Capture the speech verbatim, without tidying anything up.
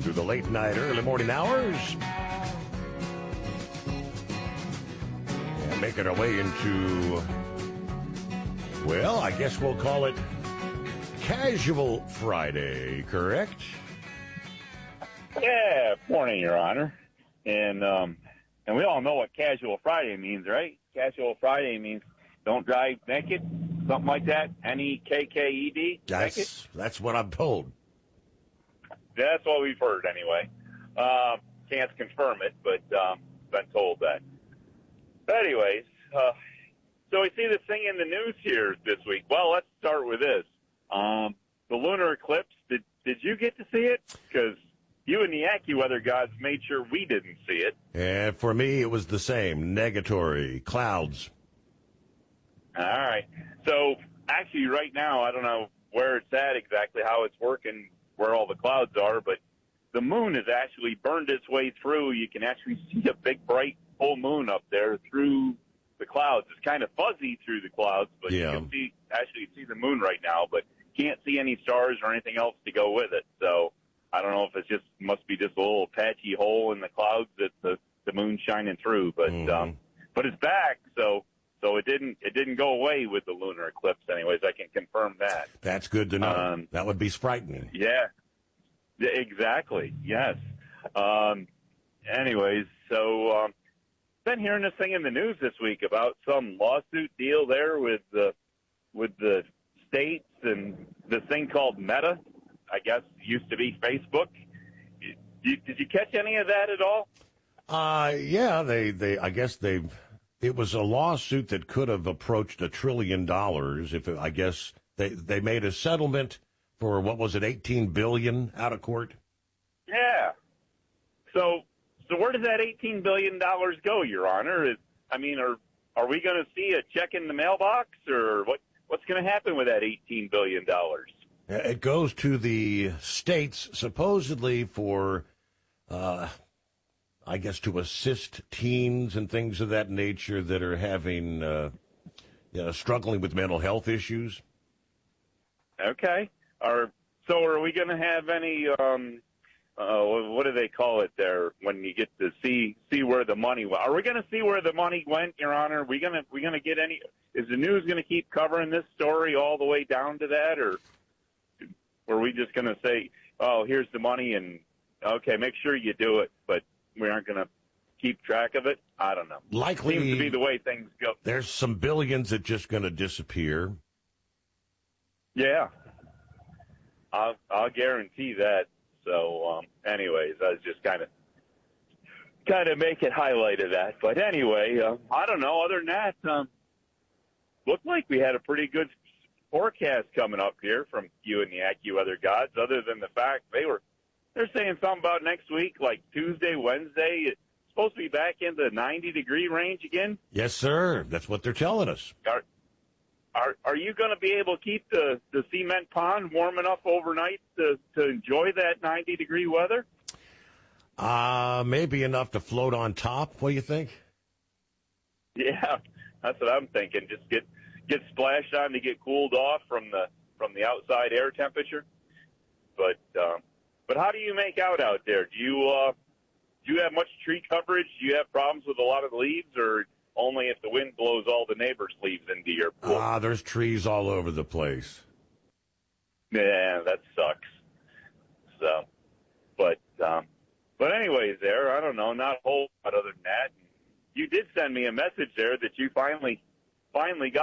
through the late night, early morning hours. And making our way into, well, I guess we'll call it Casual Friday, correct? Yeah, morning, Your Honor. And um, and we all know what Casual Friday means, right? Casual Friday means don't drive naked, something like that. N E K K E D. That's, that's what I'm told. That's what we've heard, anyway. Uh, can't confirm it, but um, been told that. But anyways, uh, so we see this thing in the news here this week. Well, let's start with this. Um, the lunar eclipse, did, did you get to see it? Because you and the AccuWeather gods made sure we didn't see it. And for me, it was the same. Negatory, clouds. All right. So actually right now, I don't know where it's at exactly, how it's working, where all the clouds are, but the moon has actually burned its way through. You can actually see a big, bright, full moon up there through the clouds. It's kind of fuzzy through the clouds, but Yeah. you can see actually see the moon right now, but can't see any stars or anything else to go with it. So I don't know if it's just must be just a little patchy hole in the clouds that the, the moon's shining through, but Mm-hmm. um, but it's back, so so it didn't it didn't go away with the lunar eclipse. Anyways, I can confirm that. That's good to know. Um, that would be frightening. Yeah, Yeah, exactly. Yes. Um, anyways, so um, been hearing this thing in the news this week about some lawsuit deal there with the with the states and this thing called Meta. I guess used to be Facebook. Did, did you catch any of that at all? Uh, yeah, they, they, I guess they, it was a lawsuit that could have approached a trillion dollars if it, I guess they, they made a settlement for, what was it, eighteen billion out of court? Yeah. So, so where does that eighteen billion dollars go, Your Honor? Is, I mean, are, are we going to see a check in the mailbox or what, what's going to happen with that eighteen billion dollars? It goes to the states supposedly for, uh, I guess to assist teens and things of that nature that are having, uh, you know, struggling with mental health issues. Okay. Are, so are we going to have any, um, uh, what do they call it there when you get to see, see where the money went? Are we going to see where the money went, Your Honor? Are we going to, we going to get any, is the news going to keep covering this story all the way down to that, or are we just going to say, oh, here's the money and, okay, make sure you do it, but we aren't going to keep track of it? I don't know. Likely, seems to be the way things go. There's some billions that just going to disappear. Yeah. I'll, I'll guarantee that. So, um, anyways, I was just kind of, kind of make it highlight of that. But anyway, uh, I don't know. Other than that, um, looked like we had a pretty good forecast coming up here from you and the AccuWeather gods. Other than the fact they were, they're saying something about next week, like Tuesday, Wednesday. It's supposed to be back in the ninety degree range again. Yes, sir. That's what they're telling us. Are, Are are you going to be able to keep the, the cement pond warm enough overnight to, to enjoy that ninety degree weather? Uh, maybe enough to float on top. What do you think? Yeah, that's what I'm thinking. Just get get splashed on to get cooled off from the from the outside air temperature. But um, but how do you make out out there? Do you uh, do you have much tree coverage? Do you have problems with a lot of leaves, or only if the wind blows all the neighbors' leaves into your pool? Ah, there's trees all over the place. Yeah, that sucks. So, but um, but anyways, there, I don't know, not a whole lot other than that. You did send me a message there that you finally finally got